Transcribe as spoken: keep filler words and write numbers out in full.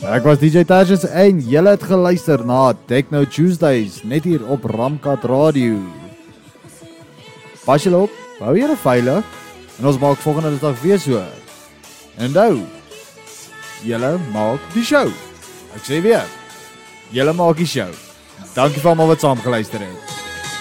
Ek was D J Tertius en julle het geluister na Techno Tuesdays, net hier op Ramkat Radio. Pas julle op, hou julle veilig, en ons maak volgende dag weer so. En nou, julle maak die show. Ek sê weer, julle maak die show. Dankie vir almal wat saam geluister het.